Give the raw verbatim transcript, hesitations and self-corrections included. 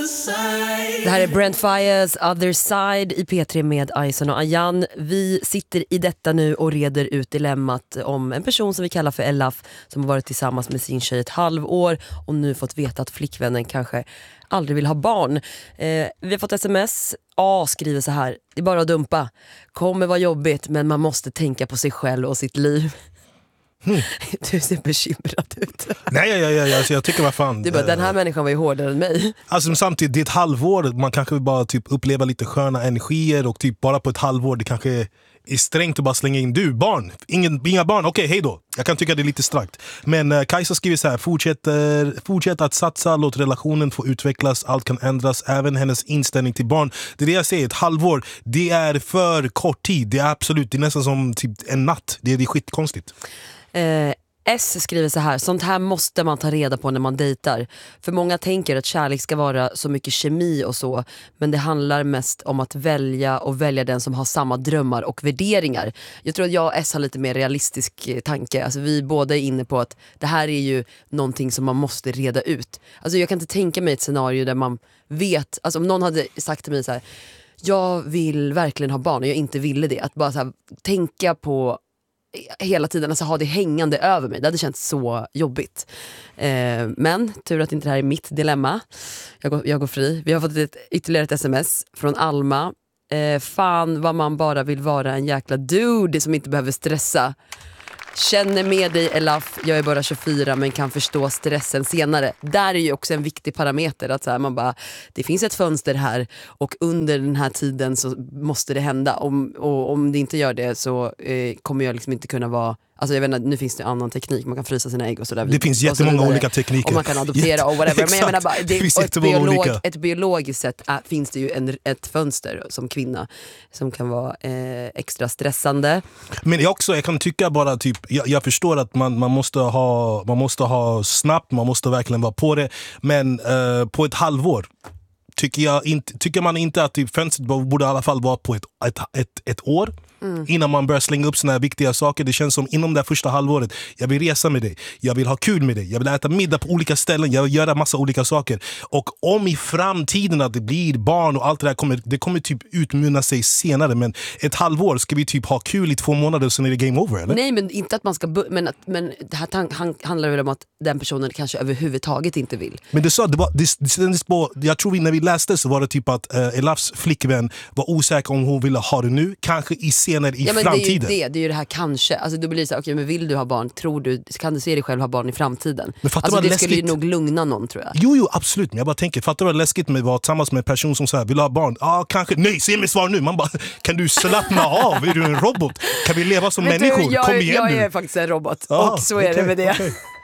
Det här är Brent Faiyaz Other Side i P tre med Ison och Ayan. Vi sitter i detta nu och reder ut dilemmat om en person som vi kallar för Elaf, som har varit tillsammans med sin tjej ett halvår och nu fått veta att flickvännen kanske aldrig vill ha barn. Eh, vi har fått sms. A skriver så här: det är bara att dumpa. Kommer vara jobbigt, men man måste tänka på sig själv och sitt liv. Hmm. Du ser bekymrad ut. Nej, ja, ja, ja, alltså jag tycker vad fan. Du bara, den här människan var ju hårdare än mig. Alltså samtidigt, det är ett halvår. Man kanske vill bara typ uppleva lite sköna energier. Och typ bara på ett halvår, det kanske är strängt att bara slänga in. Du, barn, Ingen, inga barn, okej, hej då. Jag kan tycka det är lite strakt. Men uh, Kajsa skriver så här: fortsätter, fortsätt att satsa, låt relationen få utvecklas. Allt kan ändras, även hennes inställning till barn. Det är det jag säger, ett halvår, det är för kort tid. Det är absolut, det är nästan som typ en natt. Det är, det är skitkonstigt. Eh, S skriver så här: sånt här måste man ta reda på när man dejtar. För många tänker att kärlek ska vara så mycket kemi och så, men det handlar mest om att välja och välja den som har samma drömmar och värderingar. Jag tror att jag och S har lite mer realistisk tanke. Alltså vi båda är inne på att det här är ju någonting som man måste reda ut. Alltså jag kan inte tänka mig ett scenario där man vet, alltså om någon hade sagt till mig så här: jag vill verkligen ha barn och jag inte ville det, att bara så här, tänka på hela tiden, alltså ha det hängande över mig. Det hade känts så jobbigt. Eh, men tur att inte det här är mitt dilemma. Jag går, jag går fri. Vi har fått ett, ytterligare ett sms från Alma. Eh, fan vad man bara vill vara en jäkla dude som inte behöver stressa. Känner med dig Elaf, jag är bara tjugofyra men kan förstå stressen senare. Där är ju också en viktig parameter att så här, man bara, det finns ett fönster här och under den här tiden så måste det hända. Om, och om det inte gör det så eh, kommer jag liksom inte kunna vara, alltså jag vet inte, nu finns det annan teknik, man kan frysa sina ägg och sådär. Det finns jättemånga olika tekniker. Och man kan adoptera och whatever. Men jag menar bara, det, det ett, biolog, ett biologiskt sätt är, finns det ju en, ett fönster som kvinna som kan vara eh, extra stressande. Men jag också, jag kan tycka bara typ, jag, jag förstår att man, man, måste ha, man måste ha snabbt, man måste verkligen vara på det. Men eh, på ett halvår tycker, jag inte, tycker man inte att typ, fönstret borde i alla fall vara på ett, ett, ett, ett år. Mm. Innan man börjar slänga upp såna här viktiga saker. Det känns som inom det här första halvåret, jag vill resa med dig, jag vill ha kul med dig, jag vill äta middag på olika ställen, jag vill göra massa olika saker. Och om i framtiden att det blir barn och allt det där kommer, det kommer typ utmunna sig senare. Men ett halvår, ska vi typ ha kul i två månader och sen är det game over, eller? Nej, men inte att man ska bu- men, att, men det här tan- han, handlar väl om att den personen kanske överhuvudtaget inte vill. Men det sa, det var, det, det, det, jag tror vi när vi läste så var det typ att uh, Elafs flickvän var osäker om hon ville ha det nu, kanske i senare i ja, men framtiden. Det är ju det, det är ju det här kanske. Alltså då blir det så, okej, okay, men vill du ha barn? Tror du, kan du se dig själv ha barn i framtiden? Men alltså det läskigt? Skulle ju nog lugna någon, tror jag. Jo, jo, absolut. Men jag bara tänker, fattar du vad läskigt med att vara tillsammans med en person som säger, vill du ha barn? Ja, ah, kanske. Nej, se mig svar nu. Man bara, kan du slappna av? Är du en robot? Kan vi leva som men människor? Du, jag, Kom igen jag nu. är faktiskt en robot. Ah, och så okay, är det med det. Okay.